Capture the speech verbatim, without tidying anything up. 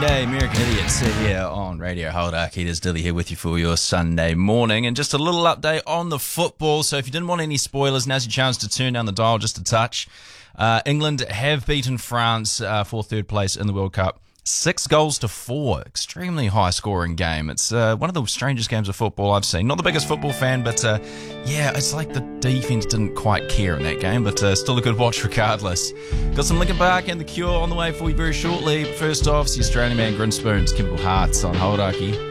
Sunday, American Idiots here on Radio Hauraki. There's Dilly here with you for your Sunday morning. And just a little update on the football. So if you didn't want any spoilers, now's your chance to turn down the dial just a touch. Uh, England have beaten France uh, for third place in the World Cup. Six goals to four. Extremely high-scoring game. It's uh, one of the strangest games of football I've seen. Not the biggest football fan, but uh, yeah, it's like the defence didn't quite care in that game, but uh, still a good watch regardless. Got some Linkin Park and The Cure on the way for you very shortly. But first off, it's the Australian man Grinspoon's Kimball Hearts on Hauraki.